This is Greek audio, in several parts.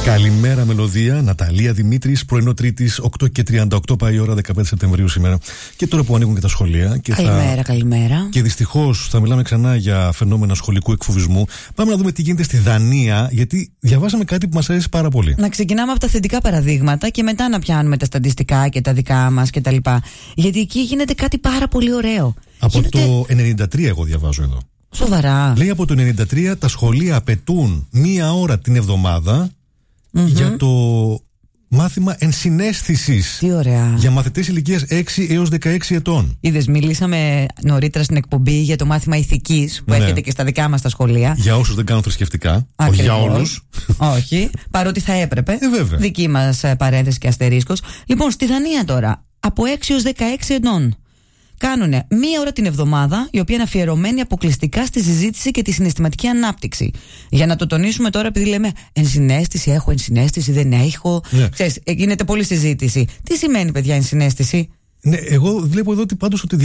Καλημέρα, Μελωδία. Ναταλία Δημήτρης, πρωινό Τρίτης, 8:38 πάει η ώρα, 15 Σεπτεμβρίου σήμερα. Και τώρα που ανοίγουν και τα σχολεία. Και καλημέρα. Και δυστυχώς θα μιλάμε ξανά για φαινόμενα σχολικού εκφοβισμού. Πάμε να δούμε τι γίνεται στη Δανία, γιατί διαβάσαμε κάτι που μας αρέσει πάρα πολύ. Να ξεκινάμε από τα θετικά παραδείγματα και μετά να πιάνουμε τα στατιστικά και τα δικά μας κτλ. Γιατί εκεί γίνεται κάτι πάρα πολύ ωραίο. Από το 93 εγώ διαβάζω εδώ. Σοβαρά. Λέει από το 93 τα σχολεία απαιτούν 1 ώρα την εβδομάδα για το μάθημα ενσυναίσθησης. Τι ωραία. Για μαθητές ηλικίας 6 έως 16 ετών. Είδες, μιλήσαμε νωρίτερα στην εκπομπή για το μάθημα ηθικής που έρχεται και στα δικά μας τα σχολεία. Για όσους δεν κάνουν θρησκευτικά. Όχι για όλους. Όχι, παρότι θα έπρεπε. Βέβαια. Δική μας παρένθεση και αστερίσκος. Λοιπόν, στη Δανία τώρα, από 6 έως 16 ετών. Κάνουν 1 ώρα την εβδομάδα, η οποία είναι αφιερωμένη αποκλειστικά στη συζήτηση και τη συναισθηματική ανάπτυξη. Για να το τονίσουμε τώρα, επειδή λέμε ενσυναίσθηση, έχω ενσυναίσθηση, δεν έχω. Ξέρεις, γίνεται πολλή συζήτηση. Τι σημαίνει, παιδιά, ενσυναίσθηση? Ναι, εγώ βλέπω εδώ ότι πάντως ότι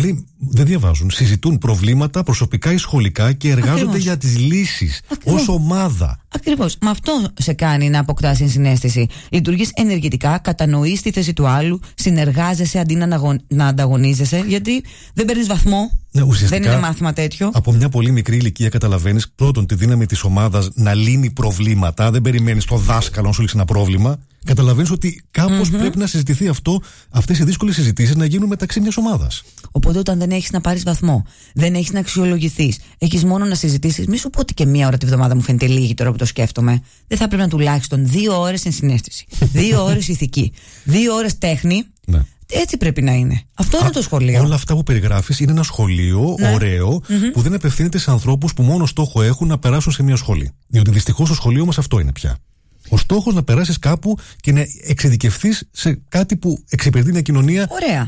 δεν διαβάζουν. Συζητούν προβλήματα προσωπικά ή σχολικά και εργάζονται για τις λύσεις ως ομάδα. Ακριβώς. Με αυτό σε κάνει να αποκτάς ενσυναίσθηση. Λειτουργείς ενεργητικά, κατανοείς τη θέση του άλλου, συνεργάζεσαι αντί να ανταγωνίζεσαι, γιατί δεν παίρνεις βαθμό. Ναι, ουσιαστικά, δεν είναι μάθημα τέτοιο. Από μια πολύ μικρή ηλικία καταλαβαίνεις πρώτον τη δύναμη της ομάδας να λύνει προβλήματα. Δεν περιμένεις το δάσκαλο να σου λύσει ένα πρόβλημα. Καταλαβαίνεις ότι κάπως πρέπει να συζητηθεί αυτό, αυτές οι δύσκολες συζητήσεις να γίνουν μεταξύ μιας ομάδας. Οπότε όταν δεν έχεις να πάρεις βαθμό, δεν έχεις να αξιολογηθείς, έχεις μόνο να συζητήσεις, μη σου πω ότι και 1 ώρα τη βδομάδα μου φαίνεται λίγη τώρα που το σκέφτομαι. Δεν θα πρέπει να τουλάχιστον 2 ώρες ενσυναίσθηση, 2 ώρες ηθική, 2 ώρες τέχνη. Ναι. Έτσι πρέπει να είναι. Αυτό είναι το σχολείο. Όλα αυτά που περιγράφεις είναι ένα σχολείο ωραίο που δεν απευθύνεται σε ανθρώπους που μόνο στόχο έχουν να περάσουν σε μια σχολή. Διότι δυστυχώς το σχολείο μας αυτό είναι πια. Ο στόχος να περάσεις κάπου και να εξειδικευθείς σε κάτι που εξυπηρετεί μια κοινωνία. Ωραία.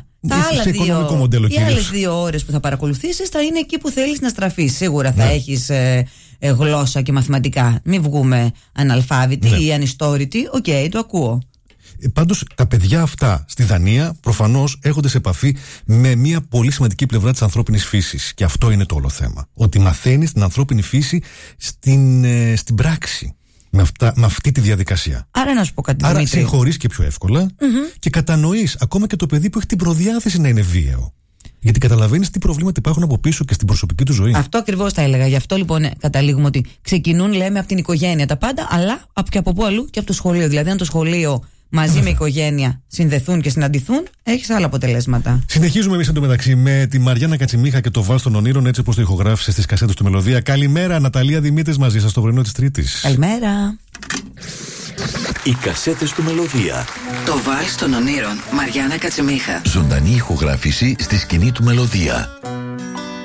Οι άλλες 2 ώρες που θα παρακολουθήσεις θα είναι εκεί που θέλεις να στραφείς. Σίγουρα θα έχεις γλώσσα και μαθηματικά. Μην βγούμε αναλφάβητοι ή ανιστόρητοι. Οκ, το ακούω. Πάντως τα παιδιά αυτά στη Δανία προφανώς έρχονται σε επαφή με μια πολύ σημαντική πλευρά της ανθρώπινης φύσης. Και αυτό είναι το όλο θέμα. Ότι μαθαίνεις την ανθρώπινη φύση στην πράξη. Με αυτή τη διαδικασία. Άρα να σου πω κάτι. Άρα συγχωρείς και πιο εύκολα και κατανοείς ακόμα και το παιδί που έχει την προδιάθεση να είναι βίαιο. Γιατί καταλαβαίνεις τι προβλήματα υπάρχουν από πίσω και στην προσωπική του ζωή. Αυτό ακριβώς θα έλεγα. Γι' αυτό λοιπόν καταλήγουμε ότι ξεκινούν, λέμε, από την οικογένεια τα πάντα, αλλά και από πού αλλού και από το σχολείο. Δηλαδή, αν το σχολείο μαζί με οικογένεια συνδεθούν και συναντηθούν, έχεις άλλα αποτελέσματα. Συνεχίζουμε εμείς εντωμεταξύ με τη Μαριάννα Κατσιμίχα και το Βάλς των Ονείρων, έτσι όπως το ηχογράφησε στις κασέτες του Μελωδία. Καλημέρα, Ναταλία Δημήτρης μαζί σας στο πρωινό της Τρίτης. Καλημέρα. Οι κασέτες του Μελωδία. Το Βάλς των Ονείρων, Μαριάννα Κατσιμίχα. Ζωντανή ηχογράφηση στη σκηνή του Μελωδία.